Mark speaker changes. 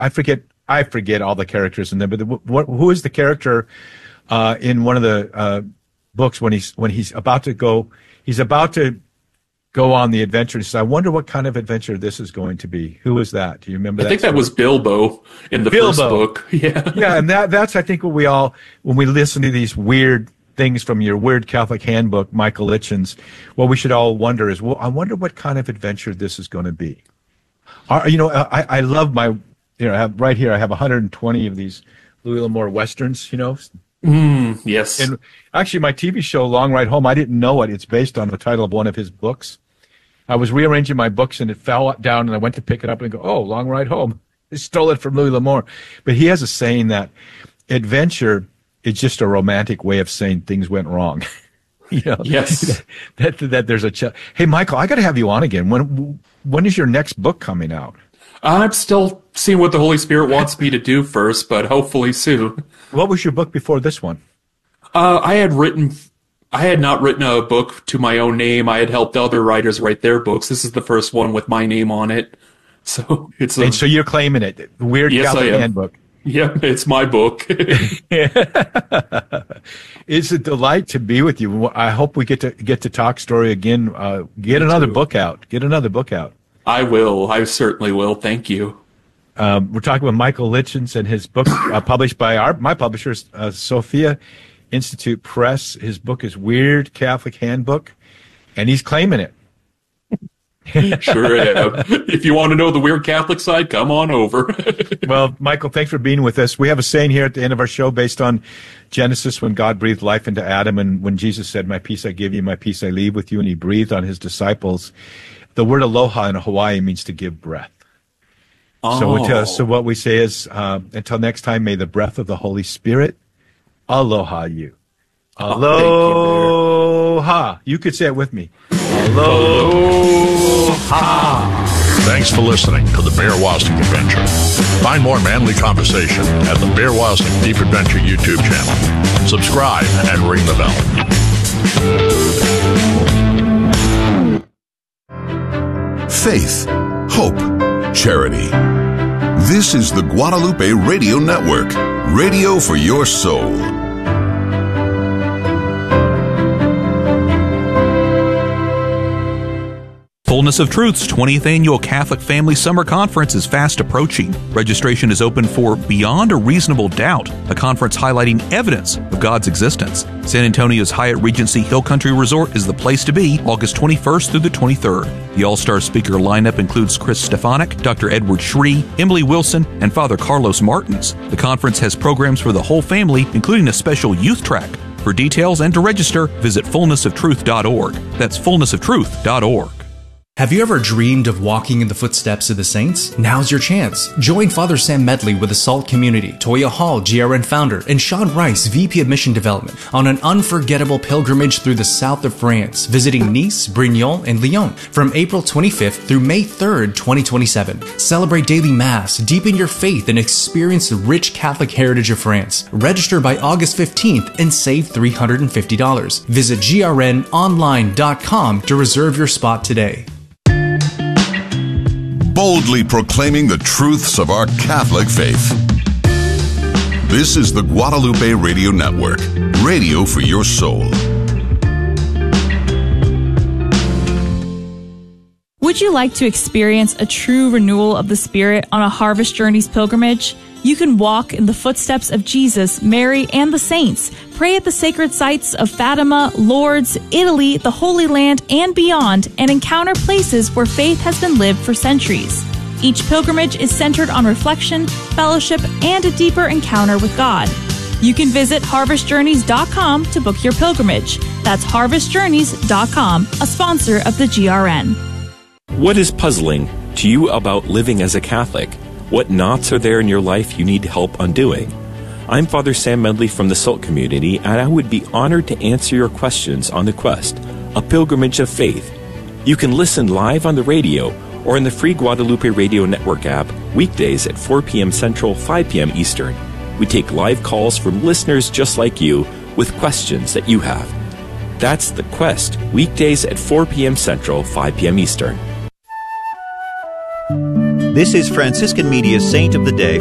Speaker 1: I forget all the characters in there, but who is the character in one of the books when he's about to go on the adventure? He says, I wonder what kind of adventure this is going to be. Who is that? Do you remember that?
Speaker 2: I think that was Bilbo in the first book. Yeah.
Speaker 1: Yeah, and that's I think what we all, when we listen to these weird things from your Weird Catholic Handbook, Michael Litchin's, what we should all wonder is, well, I wonder what kind of adventure this is going to be. I love my, right here I have 120 of these Louis L'Amour Westerns,
Speaker 2: Yes.
Speaker 1: And actually my TV show, Long Ride Home, I didn't know it. It's based on the title of one of his books. I was rearranging my books and it fell down and I went to pick it up and go, oh, Long Ride Home. I stole it from Louis L'Amour. But he has a saying that adventure is just a romantic way of saying things went wrong.
Speaker 2: Yes.
Speaker 1: that there's hey, Michael, I got to have you on again. When is your next book coming out?
Speaker 2: I'm still seeing what the Holy Spirit wants me to do first, but hopefully soon.
Speaker 1: What was your book before this one?
Speaker 2: I had not written a book to my own name. I had helped other writers write their books. This is the first one with my name on it. So
Speaker 1: and so you're claiming it. Weird Catholic Handbook.
Speaker 2: Yeah, it's my book.
Speaker 1: It's a delight to be with you. I hope we get to talk story again. Get another book out.
Speaker 2: I will. I certainly will. Thank you.
Speaker 1: We're talking with Michael Litchins and his book published by my publishers, Sophia Institute Press. His book is Weird Catholic Handbook, and he's claiming it.
Speaker 2: Sure am. If you want to know the Weird Catholic side, come on over.
Speaker 1: Well, Michael, thanks for being with us. We have a saying here at the end of our show based on Genesis, when God breathed life into Adam, and when Jesus said, my peace I give you, my peace I leave with you, and he breathed on his disciples. The word aloha in Hawaii means to give breath.
Speaker 2: Oh.
Speaker 1: So what we say is, until next time, may the breath of the Holy Spirit aloha you. Aloha. You could say it with me. Aloha.
Speaker 3: Thanks for listening to the Bear Wozniak Adventure. Find more manly conversation at the Bear Wozniak Deep Adventure YouTube channel. Subscribe and ring the bell.
Speaker 4: Faith, hope, charity. This is the Guadalupe Radio Network, radio for your soul.
Speaker 5: Fullness of Truth's 20th Annual Catholic Family Summer Conference is fast approaching. Registration is open for Beyond a Reasonable Doubt, a conference highlighting evidence of God's existence. San Antonio's Hyatt Regency Hill Country Resort is the place to be, August 21st through the 23rd. The all-star speaker lineup includes Chris Stefanik, Dr. Edward Shree, Emily Wilson, and Father Carlos Martins. The conference has programs for the whole family, including a special youth track. For details and to register, visit fullnessoftruth.org. That's fullnessoftruth.org.
Speaker 6: Have you ever dreamed of walking in the footsteps of the saints? Now's your chance. Join Father Sam Medley with the SALT community, Toya Hall, GRN founder, and Sean Rice, VP of Mission Development, on an unforgettable pilgrimage through the south of France, visiting Nice, Brignon, and Lyon from April 25th through May 3rd, 2027. Celebrate daily Mass, deepen your faith, and experience the rich Catholic heritage of France. Register by August 15th and save $350. Visit grnonline.com to reserve your spot today.
Speaker 4: Boldly proclaiming the truths of our Catholic faith. This is the Guadalupe Radio Network, radio for your soul.
Speaker 7: Would you like to experience a true renewal of the Spirit on a Harvest Journeys pilgrimage? You can walk in the footsteps of Jesus, Mary, and the saints. Pray at the sacred sites of Fatima, Lourdes, Italy, the Holy Land, and beyond, and encounter places where faith has been lived for centuries. Each pilgrimage is centered on reflection, fellowship, and a deeper encounter with God. You can visit harvestjourneys.com to book your pilgrimage. That's harvestjourneys.com, a sponsor of the GRN.
Speaker 8: What is puzzling to you about living as a Catholic? What knots are there in your life you need help undoing? I'm Father Sam Medley from the SALT community, and I would be honored to answer your questions on The Quest, a pilgrimage of faith. You can listen live on the radio or in the free Guadalupe Radio Network app weekdays at 4 p.m. Central, 5 p.m. Eastern. We take live calls from listeners just like you with questions that you have. That's The Quest, weekdays at 4 p.m. Central, 5 p.m. Eastern.
Speaker 9: This is Franciscan Media's Saint of the Day